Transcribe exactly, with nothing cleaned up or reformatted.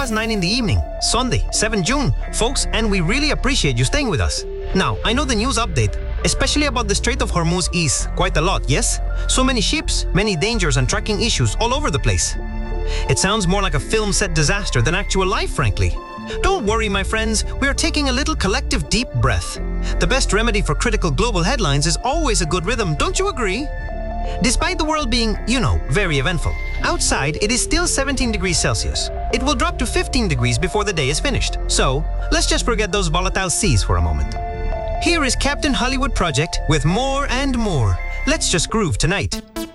past nine in the evening, Sunday, seventh of June, folks, and we really appreciate you staying with us. Now, I know the news update, especially about the Strait of Hormuz, is quite a lot, yes? So many ships, many dangers and tracking issues all over the place. It sounds more like a film set disaster than actual life, frankly. Don't worry, my friends, we are taking a little collective deep breath. The best remedy for critical global headlines is always a good rhythm, don't you agree? Despite the world being, you know, very eventful, outside it is still seventeen degrees Celsius. It will drop to fifteen degrees before the day is finished. So, let's just forget those volatile seas for a moment. Here is Captain Hollywood Project with more and more. Let's just groove tonight.